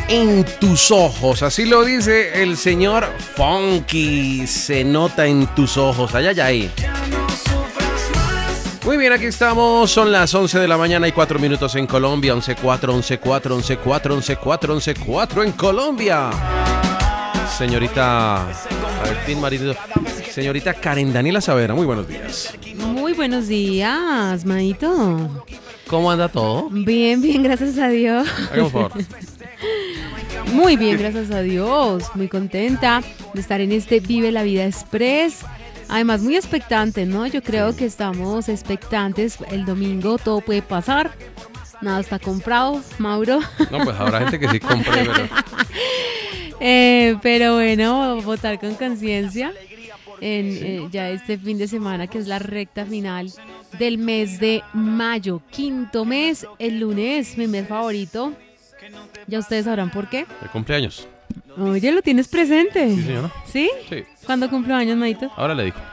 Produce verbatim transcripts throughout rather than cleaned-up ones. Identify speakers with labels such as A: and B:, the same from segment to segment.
A: en tus ojos. Así lo dice el señor Funky. Se nota en tus ojos. Ay, ay, ay. Muy bien, aquí estamos. Son las once de la mañana y cuatro minutos en Colombia. once cuatro, once cuatro, once cuatro, once cuatro, once cuatro en Colombia. Señorita, a ver, Tim Marido. Señorita Karen Daniela Saavedra, muy buenos días.
B: Muy buenos días, manito.
A: ¿Cómo anda todo?
B: Bien, bien, gracias a Dios.
A: Hágame por favor.
B: Muy bien, gracias a Dios. Muy contenta de estar en este Vive la Vida Express. Además, muy expectante, ¿no? Yo creo que estamos expectantes. El domingo todo puede pasar. Nada está comprado, Mauro.
A: No, pues habrá gente que sí compre, pero...
B: eh, pero bueno, votar con conciencia. En eh, ya este fin de semana, que es la recta final del mes de mayo, quinto mes, el lunes, mi mes favorito. Ya ustedes sabrán por qué.
A: De cumpleaños.
B: Oye, ¿lo tienes presente?
A: Sí, señora.
B: ¿Sí?
A: Sí.
B: ¿Cuándo cumplo años, Maito?
A: Ahora le digo.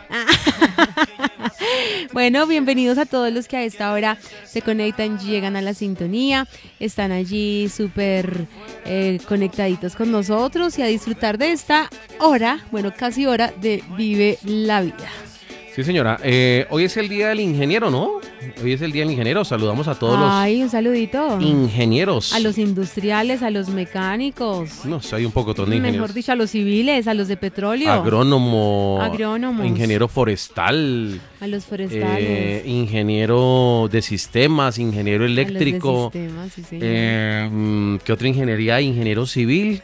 B: Bueno, bienvenidos a todos los que a esta hora se conectan, llegan a la sintonía, están allí súper eh, conectaditos con nosotros y a disfrutar de esta hora, bueno, casi hora de Vive la Vida.
A: Sí, señora. Eh, hoy es el día del ingeniero, ¿no? Hoy es el día del ingeniero. Saludamos a todos
B: Ay, un saludito.
A: los ingenieros.
B: A los industriales, a los mecánicos.
A: No sé, hay un poco de ingenieros.
B: Mejor dicho, a los civiles, a los de petróleo.
A: Agrónomo.
B: Agrónomos.
A: Ingeniero forestal.
B: A los forestales.
A: Eh, ingeniero de sistemas, ingeniero eléctrico.
B: A los de sistemas, sí, señor.
A: Eh, ¿Qué otra ingeniería? Ingeniero civil.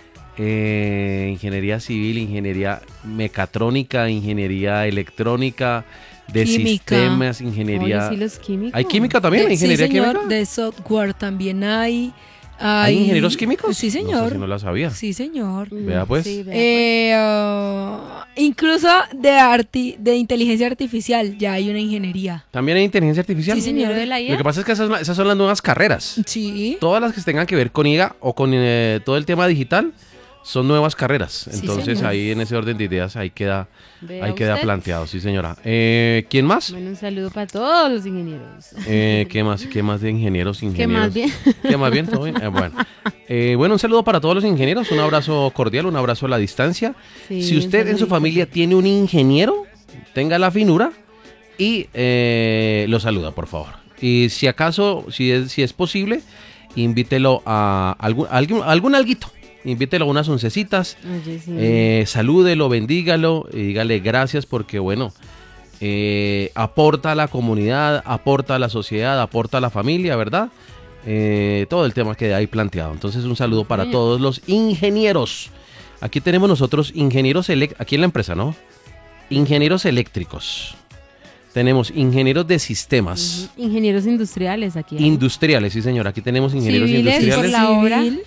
A: Eh, ingeniería civil, ingeniería mecatrónica, ingeniería electrónica, de
C: química.
A: Sistemas, ingeniería...
B: Oye, sí, los químicos.
A: ¿Hay química también?
C: De,
A: ¿Ingeniería
C: sí, señor,
A: química?
C: de software también hay.
A: ¿Hay ingenieros químicos?
C: Sí,
A: No sé
C: señor.
A: si no la sabía.
C: Sí, señor.
A: Vea pues.
B: Sí, vea,
C: Eh, uh, incluso de arti de inteligencia artificial ya hay una ingeniería.
A: ¿También hay inteligencia artificial?
C: Sí, señor.
B: De la I A.
A: Lo que pasa es que esas, esas son las nuevas carreras.
C: Sí.
A: Todas las que tengan que ver con I A o con eh, todo el tema digital son nuevas carreras.
C: Sí,
A: Entonces
C: señor.
A: ahí en ese orden de ideas ahí queda,
B: Vea
A: ahí queda
B: usted.
A: planteado, sí señora. Eh, ¿Quién más?
B: Bueno, un saludo para todos los ingenieros.
A: Eh, ¿Qué más? ¿Qué más de ingenieros?
B: ¿Qué
A: ingenieros?
B: más bien?
A: ¿Qué más bien? ¿Todo bien? Eh, bueno. Eh, bueno, un saludo para todos los ingenieros, un abrazo cordial, un abrazo a la distancia.
B: Sí,
A: Si usted
B: un
A: en su
B: saludito.
A: familia tiene un ingeniero, tenga la finura y eh, lo saluda, por favor. Y si acaso, si es, si es posible, invítelo a algún, a algún, a algún alguito. Invítelo a unas oncecitas,
B: Oye, sí.
A: eh, salúdelo, bendígalo y dígale gracias porque, bueno, eh, aporta a la comunidad, aporta a la sociedad, aporta a la familia, ¿verdad? Eh, todo el tema que hay planteado. Entonces, un saludo para
B: Bien.
A: todos los ingenieros. Aquí tenemos nosotros ingenieros eléctricos, aquí en la empresa, ¿no? Ingenieros eléctricos. Tenemos ingenieros de sistemas.
B: Ujú. Ingenieros industriales aquí. hay.
A: Industriales, sí señor. Aquí tenemos ingenieros
B: Civiles, por
A: industriales.
B: la obra.
C: Civil.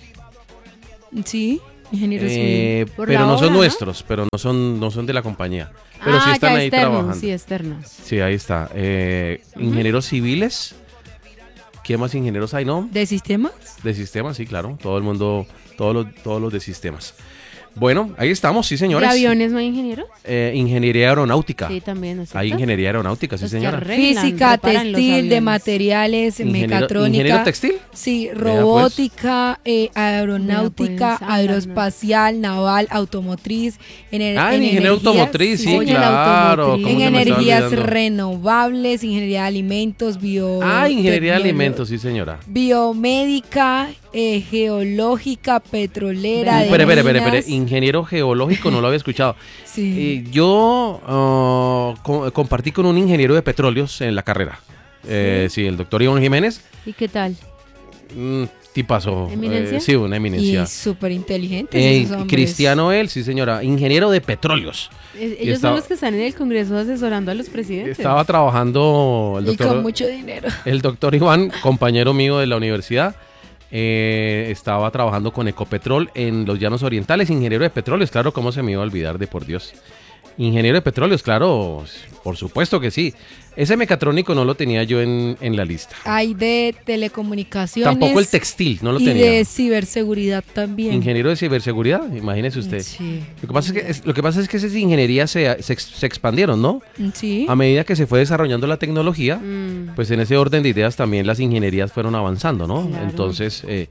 C: Sí, ingeniero civil.
A: Eh,
B: Por
A: pero
B: la
A: no son
B: obra, ¿no?
A: nuestros, pero no son, no son de la compañía. Pero
B: ah,
A: sí están
B: ya
A: ahí
B: externos,
A: trabajando.
B: Sí, externos.
A: Sí, ahí está. Eh, ingenieros civiles. ¿Qué más ingenieros hay, no?
C: ¿De sistemas?
A: De sistemas, sí, claro. Todo el mundo, todos los, todos los de sistemas. Bueno, ahí estamos, sí, señores.
B: ¿De aviones no hay ingenieros?
A: Eh, ingeniería aeronáutica.
B: Sí, también. ¿no es
A: Hay
B: cierto?
A: ingeniería aeronáutica, sí,
B: Los que
A: señora.
B: arreglan,
C: Física,
B: reparan los
C: textil, de
B: aviones.
C: materiales,
A: Ingeniero-
C: mecatrónica.
A: ¿Ingeniero textil?
C: Sí,
A: pues.
C: robótica, eh, aeronáutica,
B: Vea, pues,
C: aeroespacial, naval, automotriz, ener-
A: Ah,
C: en
A: en ingeniero
C: energías-
A: automotriz, sí,
B: Oye, la
A: claro.
B: automotriz.
A: ¿Cómo
C: En
A: se me estaba
C: energías
A: olvidando?
C: renovables, ingeniería de alimentos, bio.
A: Ah, ingeniería de
C: tecnolo-
A: alimentos, sí, señora.
C: Biomédica, eh, geológica, petrolera. de
A: Espere, espere, espere,
C: minas.
A: espere. Ingeniero geológico, no lo había escuchado.
C: Sí.
A: Eh, yo ah, co- compartí con un ingeniero de petróleos en la carrera. Eh, sí, el doctor Iván Jiménez.
B: ¿Y qué tal?
A: Mm, tipazo.
B: ¿Eminencia?
A: Eh, sí, una
C: Y
A: eminencia.
C: súper inteligentes.
A: Eh,
C: esos hombres.
A: Cristiano él, sí señora, ingeniero de petróleos.
B: Eh,
A: Y
B: Ellos
A: estaba-
B: son los que están en el Congreso asesorando a los presidentes.
A: Estaba trabajando el
C: Y con
A: doctor,
C: mucho dinero.
A: el doctor Iván, compañero mío de la universidad. Eh, estaba trabajando con Ecopetrol en los Llanos Orientales, ingeniero de petróleos, claro, cómo se me iba a olvidar de por Dios. Ingeniero de petróleos, claro, por supuesto que sí. Ese mecatrónico no lo tenía yo en, en la lista.
C: Hay de telecomunicaciones.
A: Tampoco el textil, no lo
C: y
A: tenía.
C: de ciberseguridad también.
A: Ingeniero de ciberseguridad, imagínese usted.
C: Sí.
A: Lo que pasa es que, es- lo que, pasa es que esas ingenierías se, se, ex- se expandieron, ¿no?
C: Sí.
A: A medida que se fue desarrollando la tecnología,
B: Mm.
A: pues en ese orden de ideas también las ingenierías fueron avanzando, ¿no?
B: Claro.
A: Entonces, eh,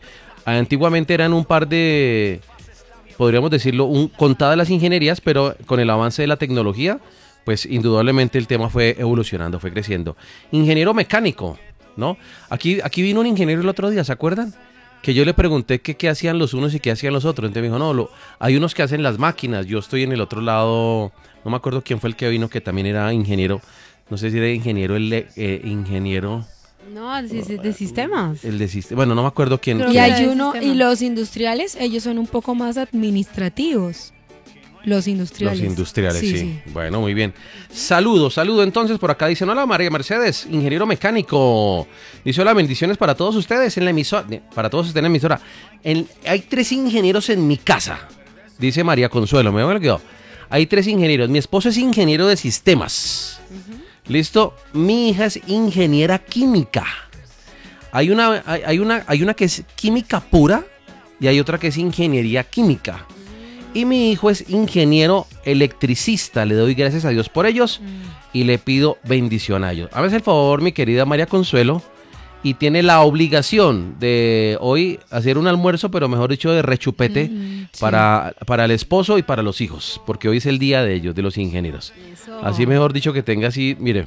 A: Antiguamente eran un par de, podríamos decirlo, un, contadas las ingenierías, pero con el avance de la tecnología, pues indudablemente el tema fue evolucionando, fue creciendo. Ingeniero mecánico, ¿no? Aquí, aquí vino un ingeniero el otro día, ¿se acuerdan? Que yo le pregunté que qué hacían los unos y qué hacían los otros. Entonces me dijo, no, lo, hay unos que hacen las máquinas, yo estoy en el otro lado, no me acuerdo quién fue el que vino, que también era ingeniero, no sé si era ingeniero, el eh, ingeniero...
B: No, de, de sistemas.
A: El de sistema, bueno, no me acuerdo quién.
B: Creo
C: Y
B: que
A: quién-
B: era
C: hay
B: de
C: uno,
B: sistema.
C: y los industriales, ellos son un poco más administrativos. Los industriales.
A: Los industriales, sí, Bueno, muy bien. Saludo, saludo entonces por acá. Dicen, hola María Mercedes, ingeniero mecánico. Dice, hola, bendiciones para todos ustedes en la emisora. Para todos ustedes en la emisora. En- hay tres ingenieros en mi casa. Dice María Consuelo, me quedó. Hay tres ingenieros. Mi esposo es ingeniero de sistemas. ¿Listo? Mi hija es ingeniera química. Hay una, hay, hay una, hay una que es química pura y hay otra que es ingeniería química. Y mi hijo es ingeniero electricista. Le doy gracias a Dios por ellos y le pido bendición a ellos. Hágase el favor, mi querida María Consuelo, y tiene la obligación de hoy hacer un almuerzo, pero mejor dicho de rechupete,
C: Mm, sí.
A: para, para el esposo y para los hijos, porque hoy es el día de ellos, de los ingenieros.
B: Eso.
A: Así mejor dicho que tenga así, mire,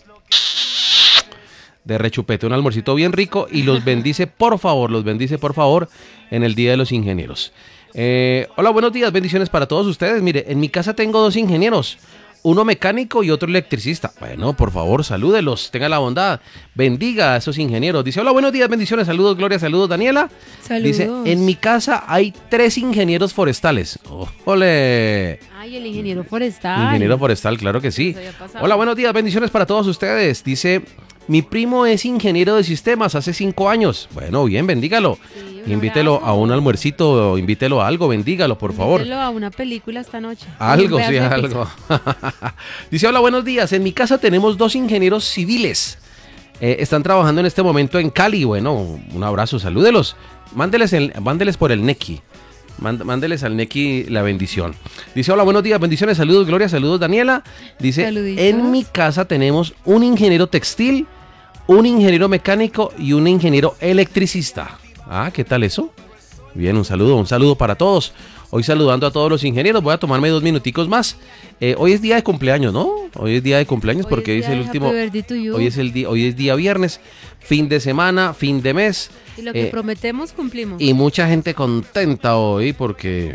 A: de rechupete, un almuercito bien rico y los bendice, por favor, los bendice, por favor, en el Día de los Ingenieros. Eh, hola, buenos días, bendiciones para todos ustedes. Mire, en mi casa tengo dos ingenieros, uno mecánico y otro electricista. Bueno, por favor, salúdelos, tenga la bondad, bendiga a esos ingenieros. Dice, hola, buenos días, bendiciones, saludos, Gloria, saludos, Daniela.
C: Saludos.
A: Dice, en mi casa hay tres ingenieros forestales. Oh, ¡ole!
B: Ay, el ingeniero forestal.
A: Ingeniero forestal, claro que sí.
B: Eso había pasado.
A: Hola, buenos días, bendiciones para todos ustedes. Dice, mi primo es ingeniero de sistemas hace cinco años. Bueno, bien, bendígalo.
B: Sí, un
A: Invítelo
B: abrazo.
A: a un almuercito, invítelo a algo, bendígalo, por favor.
B: Invítelo a una película esta noche.
A: Algo,
B: Un
A: sí,
B: pedazo de
A: algo. Dice, hola, buenos días. En mi casa tenemos dos ingenieros civiles. Eh, están trabajando en este momento en Cali. Bueno, un abrazo, salúdelos. Mándeles, el, mándeles por el Neki. Mánd- Mándeles al Neki la bendición. Dice, hola, buenos días, bendiciones, saludos, Gloria, saludos, Daniela. Dice,
C: Saluditos.
A: en mi casa tenemos un ingeniero textil, un ingeniero mecánico y un ingeniero electricista. Ah, ¿qué tal eso? Bien, un saludo, un saludo para todos. Hoy saludando a todos los ingenieros, voy a tomarme dos minuticos más. Eh, hoy es día de cumpleaños, ¿no? Hoy es día de cumpleaños
B: Hoy
A: porque hoy
B: es
A: es el
B: día de
A: último.
B: Happy Birthday to you.
A: Hoy es el día, hoy es día viernes, fin de semana, fin de mes.
B: Y lo que
A: eh,
B: prometemos, cumplimos.
A: Y mucha gente contenta hoy porque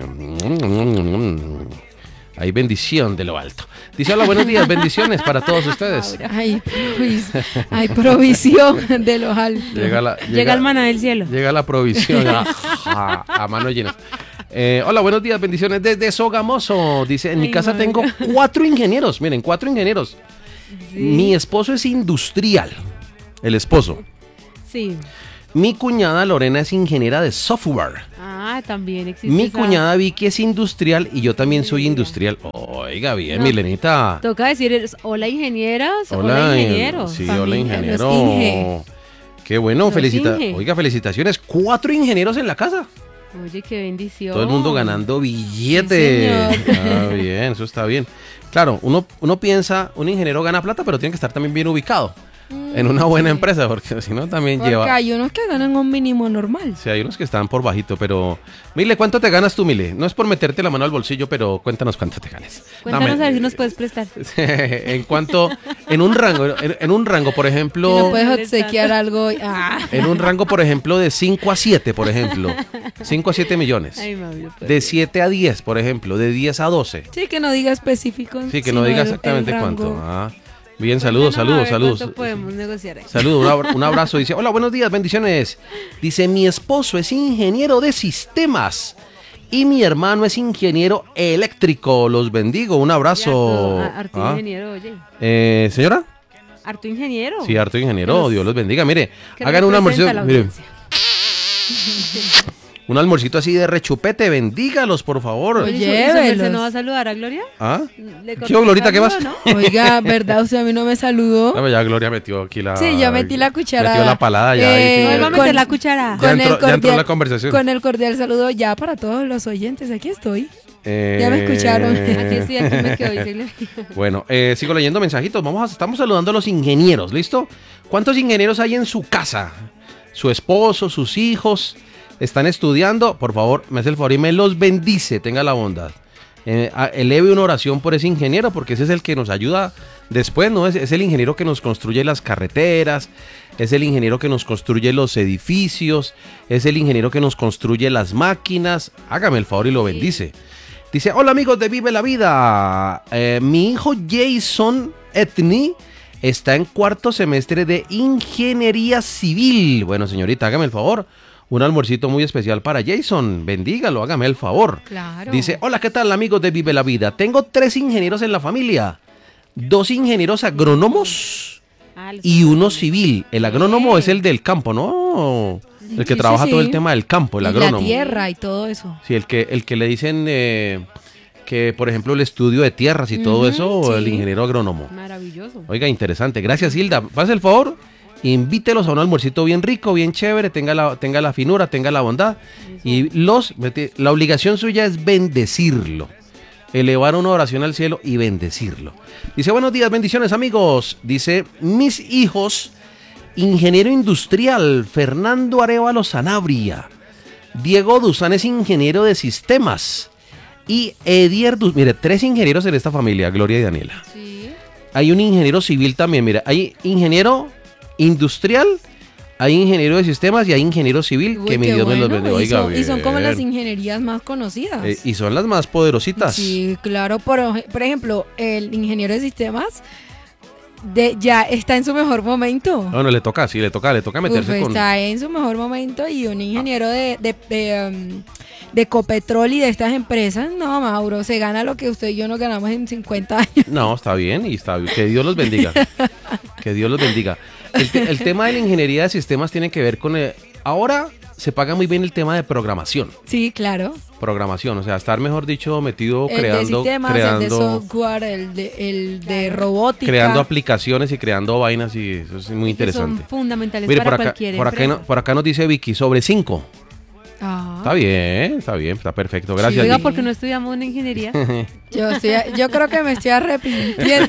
A: hay bendición de lo alto. Dice, hola, buenos días, bendiciones para todos ustedes.
C: Hay, provis- hay provisión de los altos.
A: Llega, la,
B: Llega el maná del cielo.
A: Llega la provisión a, a, a mano llena. Eh, hola, buenos días, bendiciones desde Sogamoso. Dice, en mi
B: Ay,
A: casa
B: madre.
A: tengo cuatro ingenieros. Miren, cuatro ingenieros.
B: Sí.
A: Mi esposo es industrial. El esposo.
B: Sí.
A: Mi cuñada Lorena es ingeniera de software.
B: Ah, también existe.
A: Mi
B: esa-
A: cuñada Vicky es industrial y yo también soy industrial. Oiga, bien,
B: No.
A: Milenita.
B: Toca decir, es, hola ingenieros, hola,
A: Hola,
B: ingenieros.
A: Sí,
C: familia,
A: hola,
C: los
A: ingeniero.
C: Inge.
A: Qué bueno,
B: Los
A: felicita.
B: Inge.
A: Oiga, felicitaciones. Cuatro ingenieros en la casa.
B: Oye, qué bendición.
A: Todo el mundo ganando billete.
C: Sí, señor.
A: Ah, bien, eso está bien. Claro, uno, uno piensa, un ingeniero gana plata, pero tiene que estar también bien ubicado en una buena empresa, porque si no también
C: Porque
A: lleva.
C: hay unos que ganan un mínimo normal.
A: Sí, hay unos que están por bajito, pero Mile, ¿cuánto te ganas tú, Mile? No es por meterte la mano al bolsillo, pero cuéntanos cuánto te ganas.
B: Cuéntanos
A: Dame-
B: a ver si nos puedes prestar.
A: en cuanto, en un rango, en, en un rango, por
C: Si no
A: ejemplo,
C: puedes
B: molestando.
C: obsequiar algo. y- Ah.
A: en un rango, por ejemplo, de cinco a siete, por ejemplo, cinco a siete millones.
B: Ay, mami, no puedo.
A: De siete a diez, por ejemplo, de diez a doce.
C: Sí, que no diga específico.
A: Sí, que
C: sino
A: no diga
C: el- el
A: exactamente
C: rango.
A: cuánto. Ah, bien, saludos,
B: Cuéntanos a
A: saludos,
B: ver
A: saludos.
B: ¿Cuánto podemos negociar ahí?
A: Saludos, un abra- un abrazo. Dice, hola, buenos días, bendiciones. Dice, mi esposo es ingeniero de sistemas y mi hermano es ingeniero eléctrico. Los bendigo, un abrazo.
B: Harto, harto
A: Ah,
B: ingeniero, oye.
A: eh, Señora,
B: Harto ingeniero.
A: sí, harto ingeniero,
B: Que nos-
A: Dios los bendiga. Mire,
B: que
A: hagan un
B: representa
A: almuercito,
B: a la
A: mire,
B: audiencia.
A: un almuercito así de rechupete, bendígalos, por favor.
C: Oye,
B: Oye, ¿su- ¿y su merced
C: Llévelos.
B: no va a saludar a Gloria?
A: ¿Ah?
B: ¿Le
A: ¿Qué hubo, Glorita, qué
B: saludo,
A: más?
B: no?
C: Oiga, ¿verdad? Usted a mí no me saludó.
A: No, ya Gloria metió aquí la...
C: Sí, yo metí la cucharada.
A: Metió la palada ya.
C: Eh,
A: ahí,
B: No,
A: sí,
B: él va a
A: ya-
B: meter
C: con-
B: la cuchara.
A: Ya entró- ya entró la conversación.
C: Con el cordial saludo ya para todos los oyentes. Aquí estoy.
A: Eh,
C: Ya me escucharon.
B: Aquí estoy, aquí me quedo, dice Gloria.
A: Bueno, eh, sigo leyendo mensajitos. Vamos a, estamos saludando a los ingenieros, ¿listo? ¿Cuántos ingenieros hay en su casa? Su esposo, sus hijos. están estudiando, por favor, me hace el favor y me los bendice, tenga la bondad. Eh, a- eleve una oración por ese ingeniero, porque ese es el que nos ayuda después, ¿no? Es, es el ingeniero que nos construye las carreteras, es el ingeniero que nos construye los edificios, es el ingeniero que nos construye las máquinas. Hágame el favor y lo bendice. Dice, hola amigos de Vive la Vida, Eh, mi hijo Jason Etni está en cuarto semestre de Ingeniería Civil. Bueno, señorita, hágame el favor. Un almuercito muy especial para Jason. Bendígalo, hágame el favor.
C: Claro.
A: Dice, hola, ¿qué tal amigos de Vive la Vida? Tengo tres ingenieros en la familia. Dos ingenieros agrónomos
B: Ah, los
A: y uno
B: agrónomos.
A: civil. El agrónomo es el del campo, ¿no? El que
C: Sí,
A: trabaja
C: sí,
A: todo
C: sí.
A: el tema del campo, el
C: Y
A: agrónomo.
C: la tierra y todo eso.
A: Sí, el que, el que le dicen eh, que, por ejemplo, el estudio de tierras y todo
C: Ujú,
A: eso, el
C: sí.
A: ingeniero agrónomo.
B: Maravilloso.
A: Oiga, interesante. Gracias, Hilda. Pase el favor, invítelos a un almuercito bien rico, bien chévere, tenga la, tenga la finura, tenga la bondad. Y los, la obligación suya es bendecirlo. Elevar una oración al cielo y bendecirlo. Dice, buenos días, bendiciones amigos. Dice, mis hijos, ingeniero industrial, Fernando Arevalo Sanabria. Diego Duzán es ingeniero de sistemas. Y Edier Duzán, mire, tres ingenieros en esta familia, Gloria y Daniela.
B: Sí.
A: Hay un ingeniero civil también, mira, hay ingeniero industrial, hay ingeniero de sistemas y hay ingeniero civil,
C: Uy,
A: que mi
C: qué
A: Dios me los
C: bueno.
A: bendiga.
C: Y
A: Oiga,
C: son, y son como las
A: bien.
C: ingenierías más conocidas.
A: Eh, y son las más poderositas.
C: Sí, claro. Por, ej- por ejemplo, el ingeniero de sistemas de, ya está en su mejor momento.
A: Bueno, le toca, sí, le toca, le toca meterse
C: Uf,
A: con...
C: está en su mejor momento y un ingeniero de, de, de, um, de Ecopetrol y de estas empresas, no, Mauro, se gana lo que usted y yo nos ganamos en cincuenta años.
A: No, está bien y está bien. Que Dios los bendiga. Que Dios los bendiga. El, te- el tema de la ingeniería de sistemas tiene que ver con... el- ahora se paga muy bien el tema de programación.
C: Sí, claro.
A: Programación, o sea, estar, mejor dicho, metido
C: El de
A: creando...
C: sistemas, el de
A: creando
C: software, el de, el de robótica.
A: creando aplicaciones y creando vainas y eso es muy
B: Que son
A: interesante.
B: fundamentales
A: Mire,
B: para
A: por acá,
B: cualquier
A: por, acá,
B: empresa.
A: no- por acá nos dice Vicky, sobre cinco.
C: Ah,
A: Está bien, está bien, está perfecto. Gracias,
B: Oiga,
A: Vicky.
B: ¿por qué no estudiamos una ingeniería?
C: yo, estoy, yo creo que me estoy arrepintiendo.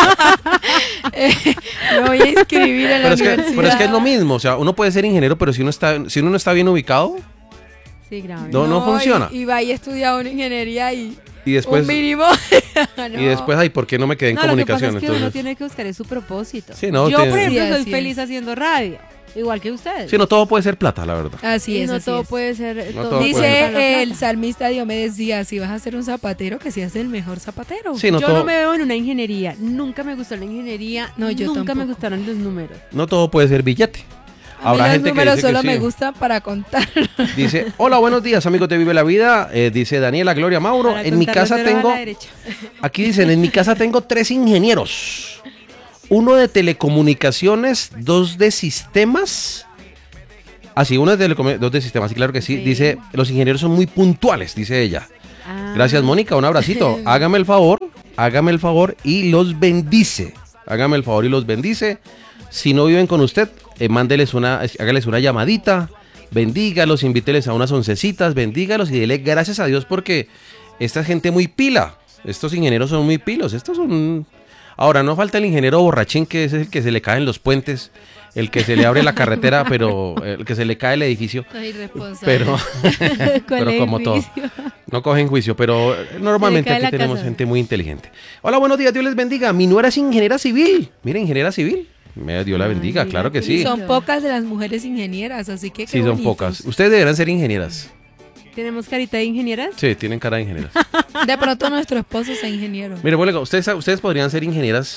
C: Eh, me voy a inscribir en la
A: Pero es, que,
C: universidad.
A: pero es que es lo mismo, o sea, uno puede ser ingeniero, pero si uno está, si uno no está bien ubicado,
B: Sí, grave.
A: No, no funciona.
C: Y, y va y estudia una ingeniería y
A: y después,
C: un mínimo. No.
A: y después, ay, ¿por qué no me quedé en
B: No, lo que pasa
A: comunicación?
B: es que uno
A: Entonces,
B: tiene que buscar su propósito.
A: Sí, no,
B: Yo,
A: tiene-
B: por ejemplo,
C: Sí,
B: soy
C: así
B: feliz
C: es.
B: haciendo radio, igual que ustedes.
A: sí, no todo puede ser plata, la verdad.
C: Así
B: Y
C: es,
B: no
C: así
B: todo
C: es.
B: puede ser.
A: No
B: todo
A: todo puede
B: puede ser la
C: Dice el
B: plata.
C: salmista Diomedes Díaz, si vas a ser un zapatero, que seas el mejor zapatero.
A: Sí, no
B: yo
A: todo,
B: no me veo en una ingeniería. Nunca me gustó la ingeniería.
C: No, yo
B: nunca me
C: tampoco.
B: gustaron los números.
A: no todo puede ser billete.
C: A mí
A: Habrá
C: los
A: gente que
C: números
A: dice que
C: solo
A: sí.
C: me gustan para contar.
A: Dice, hola, buenos días, amigos de Vive la Vida. Eh, dice Daniela, Gloria, Mauro.
B: Para
A: En mi
B: contar los
A: casa
B: ceros a
A: tengo,
B: la derecha.
A: aquí dicen, en mi casa tengo tres ingenieros. Uno de telecomunicaciones, dos de sistemas. Ah, sí, uno de telecomunicaciones, dos de sistemas, sí, claro que sí.
B: Sí.
A: Dice, los ingenieros son muy puntuales, dice ella.
B: Ah,
A: Gracias, Mónica, un abracito. Hágame el favor, hágame el favor y los bendice. Hágame el favor y los bendice. Si no viven con usted, eh, mándeles una, hágales una llamadita, bendígalos, invíteles a unas oncecitas, bendígalos y dele gracias a Dios porque esta gente muy pila. Estos ingenieros son muy pilos. Estos son. Ahora, no falta el ingeniero borrachín que es el que se le caen los puentes, el que se le abre la carretera, pero el que se le cae el edificio.
C: Soy irresponsable.
A: Pero,
B: ¿cuál
A: pero
B: es
A: como
B: el
A: todo.
B: juicio?
A: No cogen juicio, pero normalmente
B: cae
A: aquí
B: la
A: tenemos
B: casa.
A: gente muy inteligente. Hola, buenos días, Dios les bendiga. Mi nuera es ingeniera civil. Mira, ingeniera civil. Me- Dios la
B: Ay,
A: bendiga,
B: mira
A: claro que
B: qué
A: sí.
B: lindo.
C: Son pocas de las mujeres ingenieras, así que qué
A: Sí, son
C: bonitos.
A: pocas. Ustedes deberán ser ingenieras.
B: ¿Tenemos carita de ingenieras?
A: Sí, tienen cara de ingenieras.
C: De pronto nuestro esposo es ingeniero
A: Mire, Bolega, ustedes, ustedes podrían ser ingenieras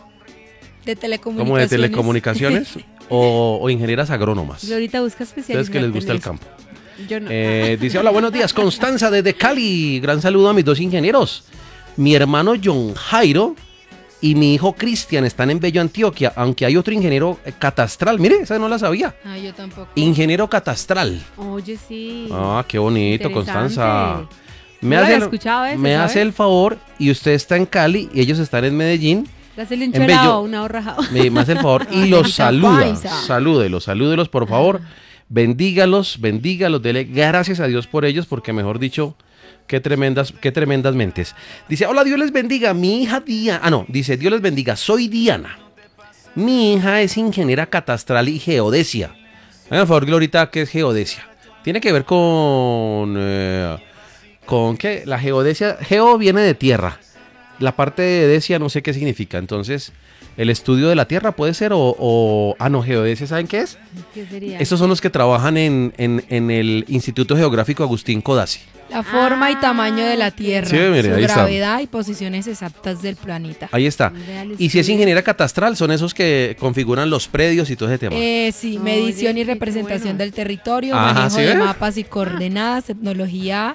C: de telecomunicaciones.
A: como de telecomunicaciones o, o ingenieras agrónomas.
B: Glorita busca especialidad.
A: Ustedes que les gusta el campo.
B: Yo no.
A: Eh, dice, hola, buenos días, Constanza desde Cali. Gran saludo a mis dos ingenieros. Mi hermano John Jairo y mi hijo Cristian están en Bello, Antioquia, aunque hay otro ingeniero eh, catastral. Mire, esa no la sabía.
C: Ah, yo tampoco.
A: Ingeniero catastral.
B: Oye, sí.
A: Ah, qué bonito,
B: Interesante.
A: Constanza.
B: No lo había escuchado ese,
A: me
B: ¿sabe?
A: hace el favor y usted está en Cali y ellos están en Medellín.
B: Dásele un
A: en
B: chorao,
A: Bello.
B: un ahorrajado.
A: Me, me hace el favor y
C: Ay,
A: los
C: mucha
A: saluda.
C: paisa.
A: Salúdelos, salúdelos, por favor. Bendígalos, bendígalos, dele gracias a Dios por ellos, porque mejor dicho, qué tremendas, qué tremendas mentes. Dice, hola, Dios les bendiga, mi hija Diana. Ah, no, dice, Dios les bendiga, soy Diana. Mi hija es ingeniera catastral y geodesia. Hagan el favor, Glorita, ¿qué es geodesia? Tiene que ver con... Eh, ¿Con qué? La geodesia. Geo viene de tierra. La parte de decia no sé qué significa. Entonces, el estudio de la tierra puede ser o... o ah, no, geodesia, ¿saben qué es?
B: ¿Qué sería?
A: Estos son los que trabajan en, en, en el Instituto Geográfico Agustín Codazzi.
C: La forma y tamaño de la Tierra,
A: Sí, mire,
C: su
A: ahí está.
C: gravedad y posiciones exactas del planeta.
A: Ahí está.
B: Real
A: Y si es
B: estudio.
A: ingeniera catastral, son esos que configuran los predios y todo ese tema.
C: Eh, sí,
B: Oye,
C: medición y
B: qué
C: representación
B: bueno.
C: del territorio,
A: Ajá,
C: manejo
A: ¿sí
C: de
A: ve?
C: mapas y coordenadas, tecnología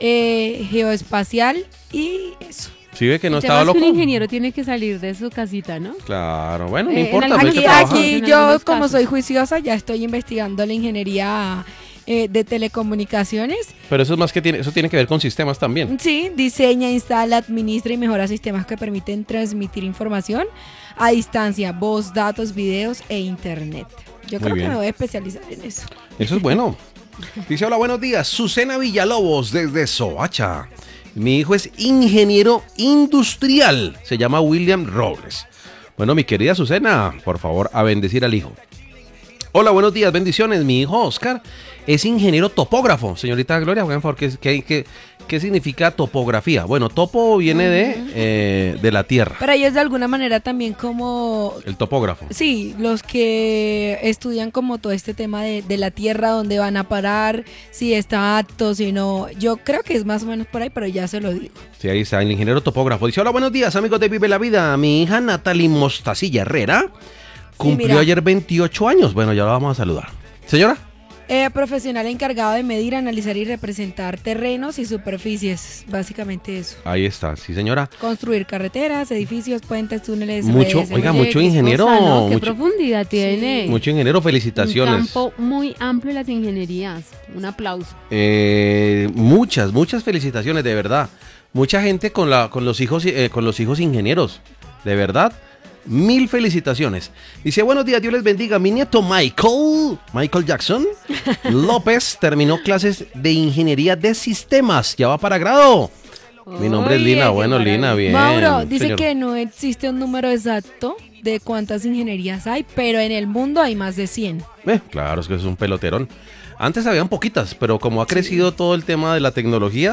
C: eh, geoespacial y eso.
A: ¿Sí ve que no
B: El
A: estaba
B: tema es que
A: loco?
B: un ingeniero tiene que salir de su casita, ¿no?
A: Claro, bueno, no
B: Eh, en
A: importa.
B: algún
A: pero es que
C: Aquí,
B: trabaja.
A: trabaja.
C: aquí
B: En
C: yo,
B: algunos
C: como
B: casos.
C: soy juiciosa, ya estoy investigando la ingeniería eh, de telecomunicaciones.
A: Pero eso es más que tiene, eso tiene que ver con sistemas también.
C: Sí, diseña, instala, administra y mejora sistemas que permiten transmitir información a distancia, voz, datos, videos e internet. Yo
A: Muy
C: creo
A: bien.
C: que me voy a especializar en eso.
A: Eso es bueno. Dice, hola, buenos días. Susana Villalobos desde Soacha. Mi hijo es ingeniero industrial. Se llama William Robles. Bueno, mi querida Susana, por favor, a bendecir al hijo. Hola, buenos días, bendiciones. Mi hijo Oscar es ingeniero topógrafo. Señorita Gloria, por favor, ¿qué, qué, qué, qué significa topografía? Bueno, topo viene de, eh, de la tierra,
C: Pero ellos de alguna manera también como...
A: el topógrafo.
C: Sí, los que estudian como todo este tema de, de la tierra, dónde van a parar, si está apto, si no. Yo creo que es más o menos por ahí, pero ya se lo digo.
A: Sí, ahí está, el ingeniero topógrafo. Dice, hola, buenos días, amigos de Vive la Vida. Mi hija Natalie Mostacilla Herrera cumplió
C: mira.
A: ayer veintiocho años. Bueno, ya la vamos a saludar. Señora.
C: Eh, profesional encargado de medir, analizar y representar terrenos y superficies, básicamente eso.
A: Ahí está, sí, señora.
C: Construir carreteras, edificios, puentes, túneles,
A: Mucho,
C: redes,
A: oiga,
C: redes,
A: mucho
C: X,
A: ingeniero.
B: O sea, ¿no? Qué
A: mucho,
B: profundidad tiene.
A: mucho ingeniero,
B: Un
A: felicitaciones.
B: campo muy amplio de las ingenierías. Un aplauso.
A: Eh, muchas, muchas felicitaciones, de verdad. Mucha gente con, la, con, los hijos, eh, con los hijos ingenieros, de verdad. Mil felicitaciones. Dice, buenos días, Dios les bendiga. Mi nieto Michael, Michael Jackson López terminó clases de ingeniería de sistemas. Ya va para grado. Mi nombre es
B: Oye,
A: Lina.
B: qué
A: Bueno, Lina,
B: maravilla.
A: bien.
C: Mauro dice
A: señor.
C: que no existe un número exacto de cuántas ingenierías hay, pero en el mundo hay más de cien.
A: Eh, claro, es que es un peloterón. Antes habían poquitas, pero como ha crecido todo el tema de la tecnología,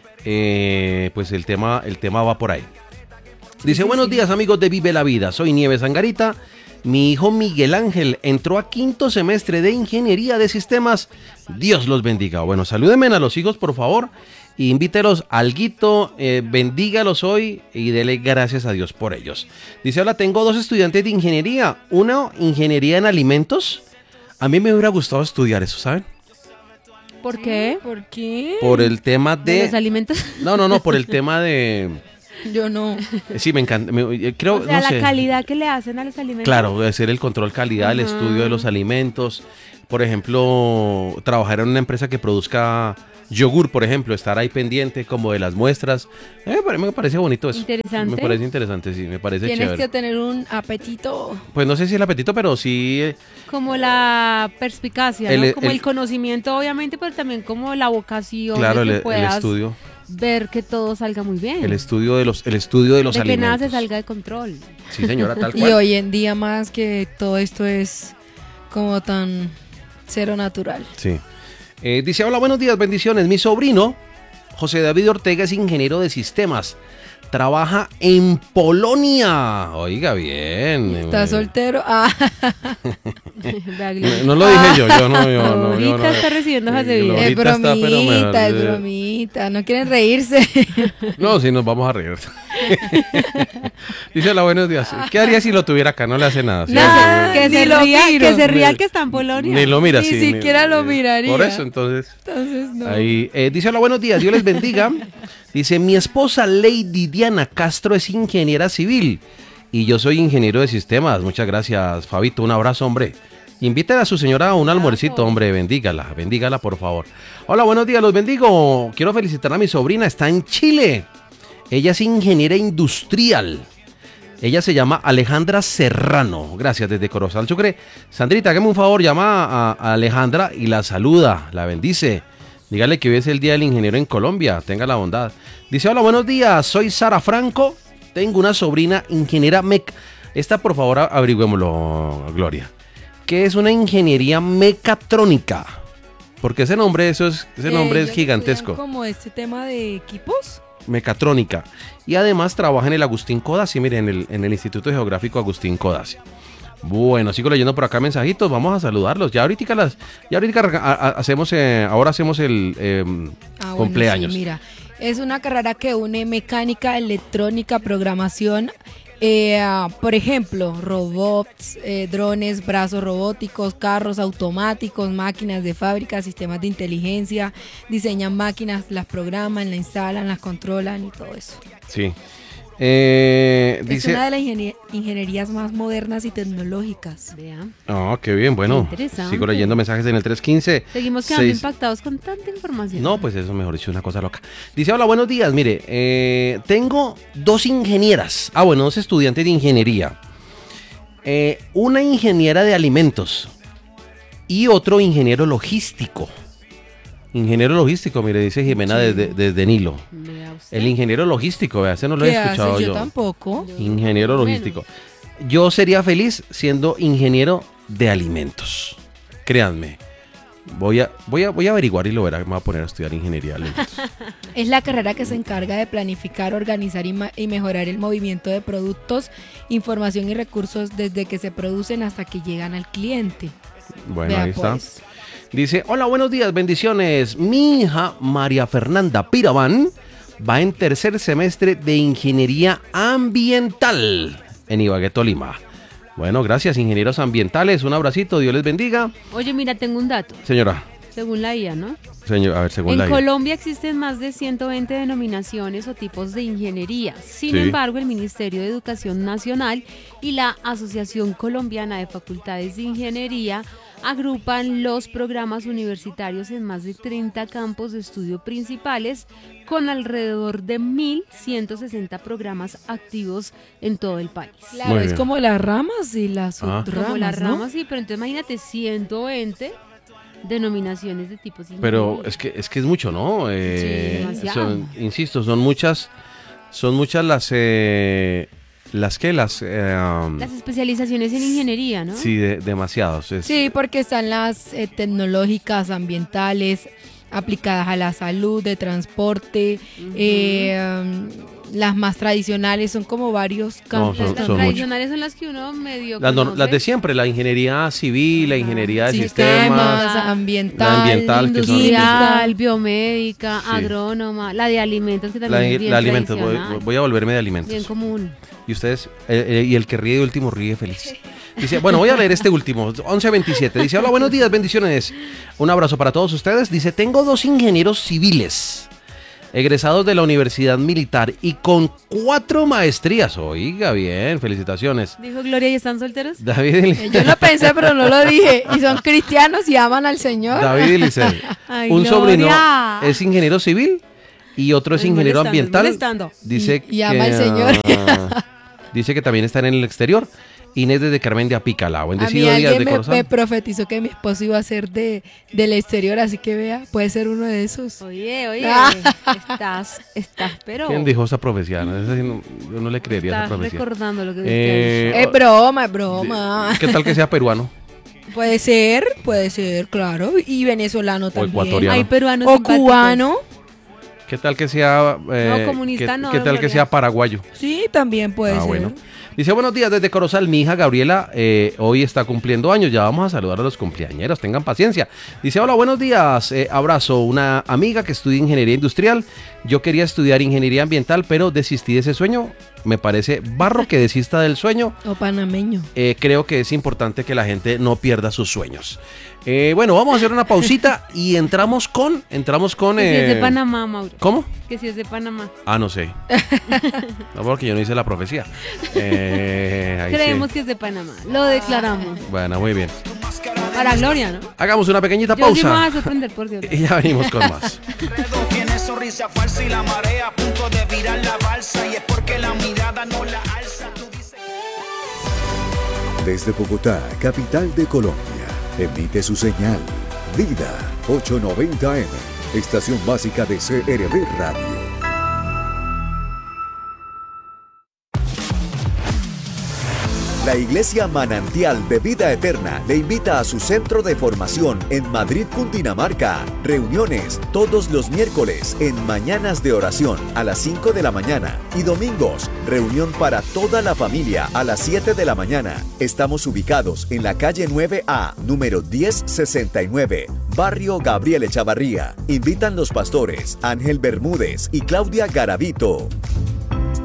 A: eh, pues el tema, el tema va por ahí. Dice,
C: sí,
A: buenos
C: sí.
A: días, amigos de Vive la Vida. Soy Nieves Angarita. Mi hijo Miguel Ángel entró a quinto semestre de Ingeniería de Sistemas. Dios los bendiga. Bueno, salúdenme a los hijos, por favor. E invítelos alguito, eh, bendígalos hoy y dele gracias a Dios por ellos. Dice, hola, tengo dos estudiantes de ingeniería. Uno, ingeniería en alimentos. A mí me hubiera gustado estudiar eso, ¿saben?
B: ¿Por qué?
C: ¿Por qué?
A: Por el tema
B: ¿De
A: de...
B: los alimentos?
A: No, no, no, por el tema de...
C: Yo no.
A: Sí, me encanta. me- creo,
B: O sea,
A: no
B: la
A: sé.
B: calidad que le hacen a los alimentos.
A: Claro, hacer el control calidad, el
B: Ajá.
A: estudio de los alimentos. Por ejemplo, trabajar en una empresa que produzca yogur, por ejemplo, estar ahí pendiente como de las muestras. Eh, me- me parece bonito eso.
B: Interesante.
A: Me parece interesante, sí, me parece
C: Tienes
A: chévere.
C: que tener un apetito.
A: Pues no sé si el apetito, pero sí. eh,
B: Como la perspicacia,
A: El-
B: ¿no? Como el,
A: el-
B: conocimiento, obviamente, pero también como la vocación.
A: claro,
B: de
A: el,
B: que
A: el
B: puedas
A: estudio.
B: ver que todo salga muy bien.
A: El estudio de los, el estudio de los
B: de que
A: alimentos.
B: nada se salga de control.
A: Sí, señora, tal
C: Y
A: cual.
C: hoy en día más que todo esto es como tan cero natural.
A: Sí. Eh, dice, hola, buenos días, bendiciones. Mi sobrino, José David Ortega, es ingeniero de sistemas. Trabaja en Polonia. Oiga, bien.
C: ¿Estás
A: Eh,
C: soltero? Ah,
B: Vea,
A: No,
B: Gloria.
A: no lo dije yo, yo no, yo no. yo
B: Ahorita
A: no.
B: está recibiendo hojas de
A: Eh,
B: vida.
A: Glorita
C: es
A: está, pero
C: bromita,
A: me-
C: es bromita. No quieren reírse.
A: No, sí, nos vamos a reír. Dice, hola, buenos días. ¿Qué haría si lo tuviera acá? No le hace nada. ¿sí?
C: Nada.
B: Que
C: Ni
B: se
C: lo
B: ría,
C: miro.
B: que se ría
A: Ni-
B: que está en Polonia.
A: Ni lo mira,
C: Ni
A: sí.
C: siquiera lo miraría.
A: Por eso, entonces.
C: Entonces no.
A: Ahí, eh, dice, hola, buenos días, Dios les bendiga. Dice, mi esposa Lady Diana Castro es ingeniera civil y yo soy ingeniero de sistemas. Muchas gracias, Fabito, un abrazo, hombre. Inviten a su señora a un almuercito, hombre, bendígala, bendígala, por favor. Hola, buenos días, los bendigo. Quiero felicitar a mi sobrina, está en Chile. Ella es ingeniera industrial. Ella se llama Alejandra Serrano. Gracias, desde Corozal Sucre. Sandrita, hágame un favor, llama a, a Alejandra y la saluda, la bendice. Dígale que hoy es el Día del Ingeniero en Colombia, tenga la bondad. Dice, hola, buenos días, soy Sara Franco, tengo una sobrina ingeniera mec... Esta, por favor, averigüémoslo, Gloria. ¿Qué es una ingeniería mecatrónica? Porque ese nombre, eso es, ese nombre es
C: Ellos
A: gigantesco.
C: estudian como este tema de equipos.
A: Mecatrónica. Y además trabaja en el Agustín Codazzi, mire, en el, en el Instituto Geográfico Agustín Codazzi. Bueno, sigo leyendo por acá mensajitos, vamos a saludarlos. Ya ahorita las, ya ahorita a- a- hacemos, eh, ahora hacemos el eh,
C: Ah, bueno,
A: cumpleaños.
C: sí, mira, es una carrera que une mecánica, electrónica, programación, eh, ah, por ejemplo, robots, eh, drones, brazos robóticos, carros automáticos, máquinas de fábrica, sistemas de inteligencia, diseñan máquinas, las programan, las instalan, las controlan y todo eso.
A: Sí. Eh,
C: Es
A: dice,
C: una de las ingenie- ingenierías más modernas y tecnológicas.
B: Vea.
A: oh, qué bien, bueno.
B: Interesante.
A: Sigo leyendo mensajes en el tres quince.
B: Seguimos quedando
A: seis-
B: impactados con tanta información.
A: No, pues eso mejor dicho, una cosa loca. Dice, hola, buenos días, mire, eh, tengo dos ingenieras, ah, bueno, dos estudiantes de ingeniería. Eh, una ingeniera de alimentos y otro ingeniero logístico. Ingeniero logístico, mire, dice Jimena
C: Sí.
A: desde, desde Nilo.
B: Vea usted.
A: El ingeniero logístico, vea, ese no lo he
C: ¿Qué
A: escuchado
C: haces?
A: yo.
C: Yo tampoco.
A: Ingeniero
B: Bueno.
A: logístico. Yo sería feliz siendo ingeniero de alimentos. Créanme. Voy a, voy a, voy a averiguar y lo verá. Me voy a poner a estudiar ingeniería de alimentos.
C: Es la carrera que se encarga de planificar, organizar y, ma- y mejorar el movimiento de productos, información y recursos desde que se producen hasta que llegan al cliente.
A: Bueno,
C: Vea,
A: ahí está.
C: pues.
A: Dice, hola, buenos días, bendiciones. Mi hija María Fernanda Piraván va en tercer semestre de Ingeniería Ambiental en Ibagué, Tolima. Bueno, gracias, ingenieros ambientales. Un abracito, Dios les bendiga.
B: Oye, mira, tengo un dato.
A: Señora,
B: Según la I A, ¿no?
A: señor, a ver, según
B: En
A: la...
B: Colombia existen más de ciento veinte denominaciones o tipos de ingeniería. Sin
A: Sí.
B: embargo, el Ministerio de Educación Nacional y la Asociación Colombiana de Facultades de Ingeniería agrupan los programas universitarios en más de treinta campos de estudio principales, con alrededor de mil ciento sesenta programas activos en todo el país.
C: Claro,
A: Muy
C: es
A: bien.
C: como las ramas y las
A: Ah.
C: subramas,
B: Como las
C: ¿no?
B: ramas, sí, pero entonces imagínate ciento veinte denominaciones de tipos de
A: Pero
B: ingeniería.
A: es que es que es mucho, ¿no? Eh,
B: Sí, demasiado.
A: son- insisto, son muchas, son muchas las, eh, las que las, eh, um,
B: Las especializaciones en ingeniería, ¿no?
A: sí, de- demasiados. es-
C: Sí, porque están las eh, tecnológicas, ambientales, aplicadas a la salud, de transporte, eh, um, las más tradicionales, son como varios campos.
A: son-
B: Las, las
A: son
B: tradicionales son las que uno medio
A: Las, no-
B: conoce.
A: las de siempre, la ingeniería civil, la ingeniería de
C: Sistemas,
A: sistemas.
C: ambiental,
A: La ambiental, que son-
B: Industrial, biomédica,
A: Sí.
B: agrónoma, la de alimentos, que
A: La,
B: también es bien
A: la alimentos, voy,
B: tradicional,
A: voy a volverme de
B: bien
A: alimentos.
B: común.
A: Y ustedes, eh, eh, y el que ríe de último ríe feliz. Dice, bueno, voy a leer este último, once veintisiete. Dice, hola, buenos días, bendiciones. Un abrazo para todos ustedes. Dice, tengo dos ingenieros civiles, egresados de la Universidad Militar y con cuatro maestrías. Oiga, bien, felicitaciones.
B: Dijo Gloria, ¿y están solteros?
A: David y,
C: Eh, Yo lo pensé, pero no lo dije. Y son cristianos y aman al Señor.
A: David y Lisset.
B: Ay,
A: Un sobrino
B: Gloria.
A: es ingeniero civil y otro es
B: Ay,
A: ingeniero
B: molestando,
A: ambiental.
B: molestando.
A: Dice
C: Y- y ama al
A: que,
C: Señor.
A: ah, dice que también están en el exterior. Inés desde Carmen de Apicalá.
C: A mí
A: Bendecido día
C: alguien
A: de
C: me,
A: Corozal.
C: me profetizó que mi esposo iba a ser de, del exterior, así que vea, puede ser uno de esos.
B: Oye, oye,
C: Ah.
B: estás, estás, pero
A: ¿Quién dijo esa profecía? No, esa sí no- yo no le creería esa
B: estás
A: profecía.
B: recordando lo que Dios
A: Eh,
B: te ha dicho.
C: Es broma, es broma.
A: ¿Qué tal que sea peruano?
C: Puede ser, puede ser, claro. Y venezolano también.
A: ecuatoriano.
B: Hay peruanos
C: O
B: simpáticos.
C: cubano.
A: ¿Qué tal que sea eh,
B: No, comunista
A: qué,
B: no,
A: qué tal que
B: Gloria.
A: sea paraguayo?
C: Sí, también puede
A: Ah,
C: ser.
A: bueno. Dice, buenos días desde Corozal, mi hija Gabriela eh, hoy está cumpliendo años, ya vamos a saludar a los cumpleañeros, tengan paciencia. Dice, hola, buenos días, eh, abrazo, una amiga que estudia ingeniería industrial, yo quería estudiar ingeniería ambiental, pero desistí de ese sueño, me parece barro que desista del sueño,
C: O panameño.
A: eh, creo que es importante que la gente no pierda sus sueños. Eh, bueno, vamos a hacer una pausita y entramos con, entramos con...
B: Que si es de
A: eh,
B: Panamá, Mauro.
A: ¿Cómo?
B: Que si es de Panamá.
A: Ah, no sé. No, porque yo no hice la profecía. Eh, ahí sí.
B: Creemos que es de Panamá. Lo declaramos.
A: Bueno, muy bien.
B: Para Gloria, ¿no?
A: Hagamos una pequeñita
B: Yo sí me voy
A: pausa
B: a sorprender, por Dios.
A: y ya venimos con más.
D: Tiene sonrisa falsa y la marea a punto de virar la balsa, y es porque la mirada no la alza. Tú dices...
E: Desde Bogotá, capital de Colombia, emite su señal Vida ochocientos noventa eme, estación básica de C R B Radio. La Iglesia Manantial de Vida Eterna le invita a su centro de formación en Madrid, Cundinamarca. Reuniones todos los miércoles en Mañanas de Oración a las cinco de la mañana y domingos, reunión para toda la familia a las siete de la mañana. Estamos ubicados en la calle nueve A, número diez sesenta y nueve, Barrio Gabriel Echavarría. Invitan los pastores Ángel Bermúdez y Claudia Garavito.